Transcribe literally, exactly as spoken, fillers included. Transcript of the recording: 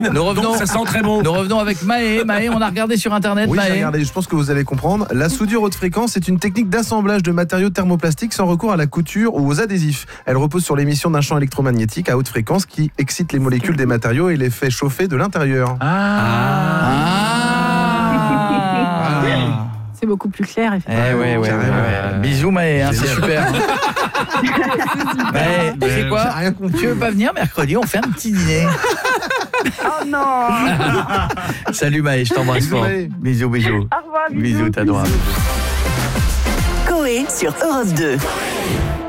Nous revenons, Donc ça sent très bon. Nous revenons avec Maë. Maë, on a regardé sur internet. Oui, j'ai Maë. regardé, je pense que vous allez comprendre. La soudure haute fréquence est une technique d'assemblage de matériaux thermoplastiques sans recours à la couture ou aux adhésifs. Elle repose sur l'émission d'un champ électromagnétique à haute fréquence qui excite les molécules des matériaux et les fait chauffer de l'intérieur. Ah. C'est beaucoup plus clair, effectivement. Eh ouais, ouais, ouais, ouais. Bisous Maë, hein, c'est super. Maë, tu sais quoi ? Tu veux pas venir mercredi ? On fait un petit dîner. Oh non. Salut Maë, je t'embrasse fort. Bisous, bisous. Au revoir, bisous. Bisous, t'adorables. Coé sur Europe deux.